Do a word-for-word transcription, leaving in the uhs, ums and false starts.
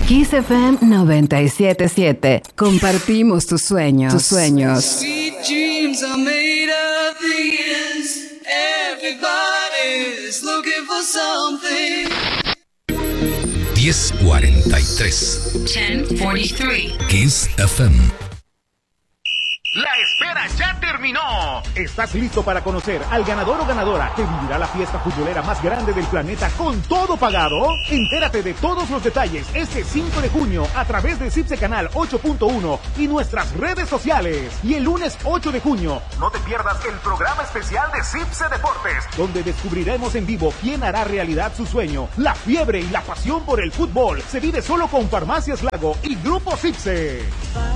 Kiss F M noventa y siete punto siete. Compartimos tus sueños. Tus sueños. Sweet dreams are made of these. Everybody's looking for something. diez cuarenta y tres. diez cuarenta y tres. Kiss F M. La espera ya terminó. ¿Estás listo para conocer al ganador o ganadora que vivirá la fiesta futbolera más grande del planeta con todo pagado? Entérate de todos los detalles este cinco de junio a través de Cipse Canal ocho punto uno y nuestras redes sociales. Y el lunes ocho de junio, no te pierdas el programa especial de Cipse Deportes, donde descubriremos en vivo quién hará realidad su sueño. La fiebre y la pasión por el fútbol se vive solo con Farmacias Lago y Grupo Cipse.